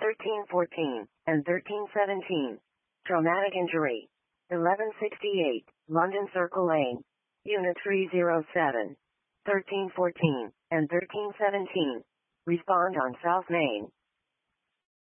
1314, and 1317. Traumatic injury. 1168, London Circle Lane. Unit 307. 1314, and 1317. Respond on South Main.